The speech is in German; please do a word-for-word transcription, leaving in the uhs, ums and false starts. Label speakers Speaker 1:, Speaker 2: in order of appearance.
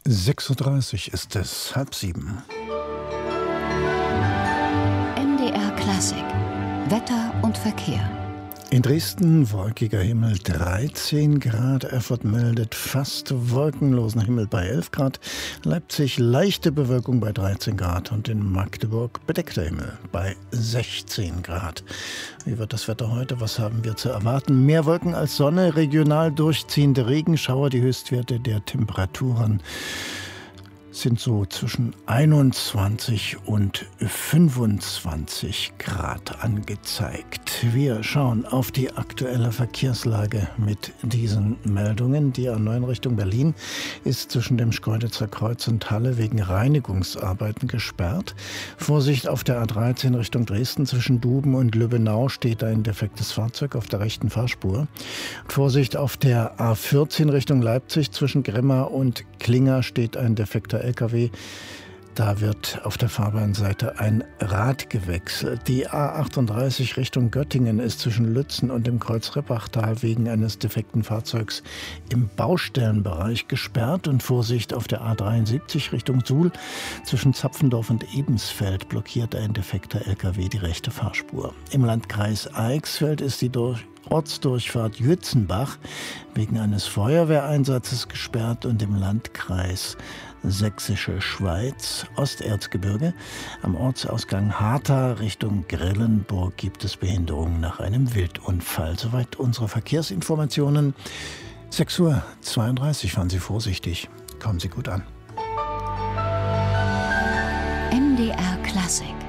Speaker 1: sechs Uhr dreißig ist es, halb sieben.
Speaker 2: M D R Klassik. Wetter und Verkehr.
Speaker 1: In Dresden wolkiger Himmel, dreizehn Grad. Erfurt meldet fast wolkenlosen Himmel bei elf Grad. Leipzig leichte Bewölkung bei dreizehn Grad. Und in Magdeburg bedeckter Himmel bei sechzehn Grad. Wie wird das Wetter heute? Was haben wir zu erwarten? Mehr Wolken als Sonne, regional durchziehende Regenschauer. Die Höchstwerte der Temperaturen sind so zwischen einundzwanzig und fünfundzwanzig Grad angezeigt. Wir schauen auf die aktuelle Verkehrslage mit diesen Meldungen. Die A neun Richtung Berlin ist zwischen dem Schkeuditzer Kreuz und Halle wegen Reinigungsarbeiten gesperrt. Vorsicht auf der A dreizehn Richtung Dresden zwischen Duben und Lübbenau steht ein defektes Fahrzeug auf der rechten Fahrspur. Vorsicht auf der A vierzehn Richtung Leipzig zwischen Grimma und Klinger steht ein defekter L K W. Da wird auf der Fahrbahnseite ein Rad gewechselt. Die A achtunddreißig Richtung Göttingen ist zwischen Lützen und dem Kreuz Rippachtal wegen eines defekten Fahrzeugs im Baustellenbereich gesperrt. Und Vorsicht auf der A dreiundsiebzig Richtung Suhl zwischen Zapfendorf und Ebensfeld blockiert ein defekter L K W die rechte Fahrspur. Im Landkreis Eichsfeld ist die durch Ortsdurchfahrt Jützenbach wegen eines Feuerwehreinsatzes gesperrt und im Landkreis Sächsische Schweiz, Osterzgebirge, am Ortsausgang Hartha Richtung Grillenburg gibt es Behinderungen nach einem Wildunfall. Soweit unsere Verkehrsinformationen. sechs Uhr zweiunddreißig, fahren Sie vorsichtig. Kommen Sie gut an.
Speaker 2: M D R Klassik.